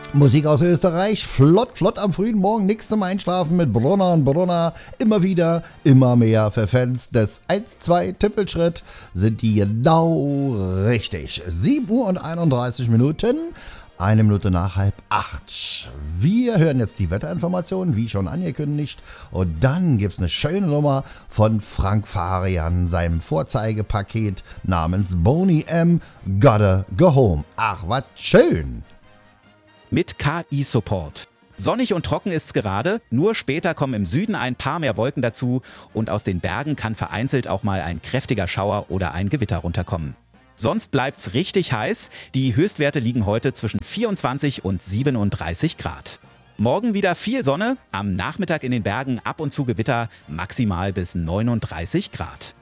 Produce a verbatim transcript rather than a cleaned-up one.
Musik aus Österreich, flott, flott am frühen Morgen, nix zum Einschlafen mit Brunner und Brunner. Immer wieder, immer mehr für Fans des eins zwei Tippelschritt sind die genau richtig. sieben Uhr und einunddreißig Minuten, eine Minute nach halb acht. Wir hören jetzt die Wetterinformationen, wie schon angekündigt. Und dann gibt's eine schöne Nummer von Frank Farian, seinem Vorzeigepaket namens Boney M. Gotta Go Home. Ach, was schön! Mit K I-Support. Sonnig und trocken ist's gerade, nur später kommen im Süden ein paar mehr Wolken dazu und aus den Bergen kann vereinzelt auch mal ein kräftiger Schauer oder ein Gewitter runterkommen. Sonst bleibt's richtig heiß, die Höchstwerte liegen heute zwischen vierundzwanzig und siebenunddreißig Grad. Morgen wieder viel Sonne, am Nachmittag in den Bergen ab und zu Gewitter, maximal bis neununddreißig Grad.